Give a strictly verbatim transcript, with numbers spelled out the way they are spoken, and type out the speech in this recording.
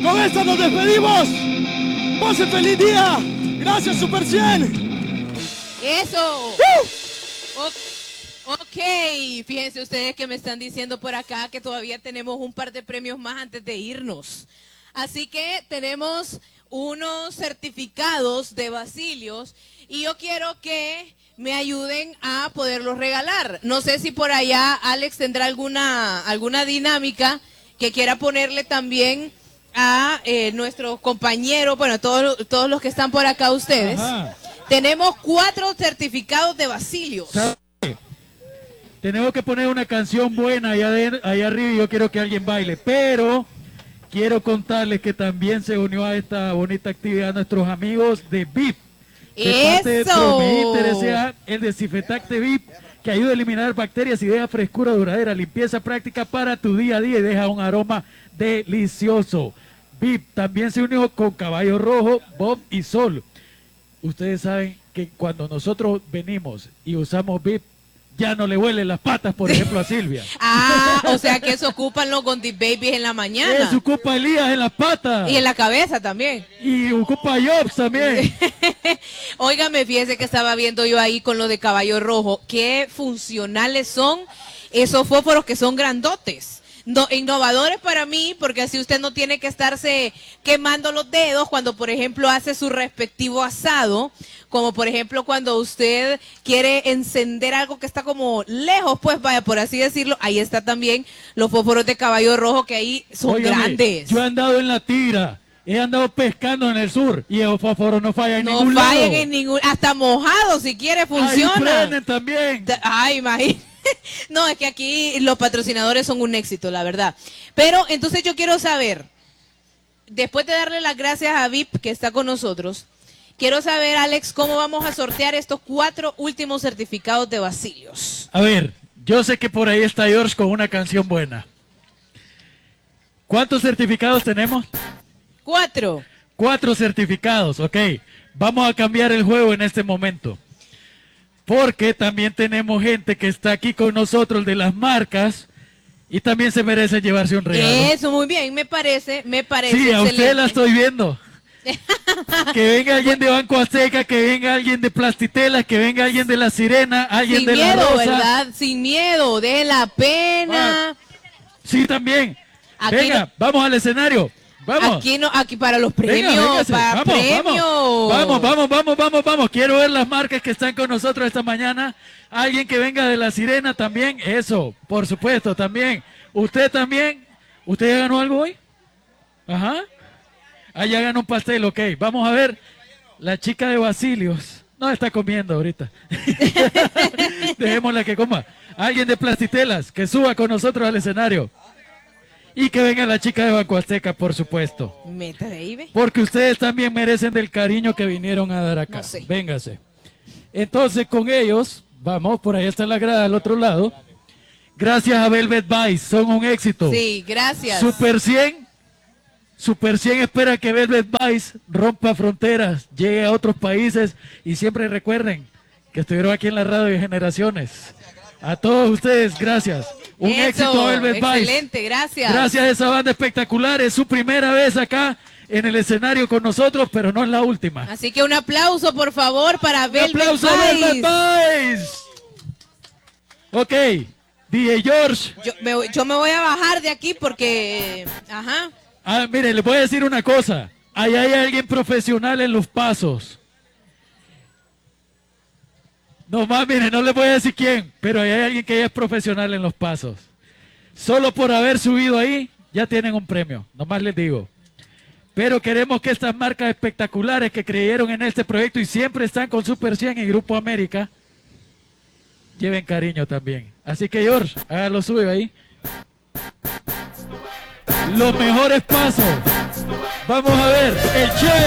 Con esto nos despedimos. Pasen feliz día. Gracias, Super cien. Eso. O ok, fíjense ustedes que me están diciendo por acá que todavía tenemos un par de premios más antes de irnos. Así que tenemos unos certificados de Basilios y yo quiero que me ayuden a poderlos regalar. No sé si por allá Alex tendrá alguna, alguna dinámica que quiera ponerle también a eh, nuestros compañeros, bueno, todos, todos los que están por acá ustedes. Ajá. Tenemos cuatro certificados de Basilios. Tenemos que poner una canción buena allá, de, allá arriba y yo quiero que alguien baile, pero quiero contarles que también se unió a esta bonita actividad nuestros amigos de V I P. De parte de Promegiter S A, el desinfectante V I P, que ayuda a eliminar bacterias y deja frescura duradera, limpieza práctica para tu día a día y deja un aroma delicioso. V I P también se unió con Caballo Rojo, Bob y Sol. Ustedes saben que cuando nosotros venimos y usamos V I P, ya no le huelen las patas, por ejemplo, a Silvia. Ah, o sea que eso ocupan los Gondi Babies en la mañana. Eso ocupa Elías en las patas. Y en la cabeza también. Y ocupa Jobs también. Óigame, fíjese que estaba viendo yo ahí con lo de Caballo Rojo. Qué funcionales son esos fósforos que son grandotes. No, innovadores para mí, porque así usted no tiene que estarse quemando los dedos cuando, por ejemplo, hace su respectivo asado, como por ejemplo cuando usted quiere encender algo que está como lejos, pues vaya, por así decirlo, ahí está también los fósforos de Caballo Rojo, que ahí son Óigame, grandes. Yo he andado en la tira, he andado pescando en el sur y el fósforo no falla en no ningún lado. No fallan en ningún, hasta mojado si quiere funciona. Ahí prenden también. Ay, imagínate. No, es que aquí los patrocinadores son un éxito, la verdad. Pero entonces yo quiero saber, después de darle las gracias a V I P que está con nosotros, quiero saber, Alex, cómo vamos a sortear estos cuatro últimos certificados de Basilios. A ver, yo sé que por ahí está George con una canción buena. ¿Cuántos certificados tenemos? Cuatro. Cuatro certificados, ok. Vamos a cambiar el juego en este momento. Porque también tenemos gente que está aquí con nosotros de las marcas y también se merece llevarse un regalo. Eso, muy bien, me parece, me parece Sí, excelente. a usted la estoy viendo. Que venga alguien de Banco Azteca, que venga alguien de Plastitelas, que venga alguien de La Sirena, alguien Sin de miedo, La Rosa. ¿verdad? Sin miedo, de la pena. Ah, sí, también. Aquí venga, no, vamos al escenario. Vamos. Aquí no, aquí para los premios, Venga, para vamos, premios. Vamos, vamos, vamos, vamos, vamos. Quiero ver las marcas que están con nosotros esta mañana. Alguien que venga de La Sirena también. Eso, por supuesto, también. Usted también. ¿Usted ya ganó algo hoy? Ajá. Ah, ya ganó un pastel, ok. Vamos a ver. La chica de Basilios. No está comiendo ahorita. Dejémosla que coma. Alguien de Plastitelas que suba con nosotros al escenario. Y que venga la chica de Banco Azteca, por supuesto. Meta de ahí, ve. Porque ustedes también merecen del cariño que vinieron a dar acá. No sé. Véngase. Entonces, con ellos, vamos, por ahí está la grada al otro lado. Gracias a Velvet Vice, son un éxito. Sí, gracias. Super cien, Super cien espera que Velvet Vice rompa fronteras, llegue a otros países y siempre recuerden que estuvieron aquí en la radio de Generaciones. A todos ustedes, gracias. Un Eso, éxito Velvet Vice. Excelente, gracias. Gracias a esa banda espectacular. Es su primera vez acá en el escenario con nosotros, pero no es la última. Así que un aplauso, por favor, para Un Velvet aplauso a Velvet Vice. Ok, D J George. Yo me, yo me voy a bajar de aquí porque... Ajá. Ah, mire, le voy a decir una cosa. Ahí hay alguien profesional en los pasos. No más, mire, no le voy a decir quién, pero ahí hay alguien que ya es profesional en los pasos. Solo por haber subido ahí, ya tienen un premio, nomás les digo. Pero queremos que estas marcas espectaculares que creyeron en este proyecto y siempre están con Super cien y Grupo América, lleven cariño también. Así que, George, hágalo suyo ahí. Los mejores pasos. Vamos a ver, el Che.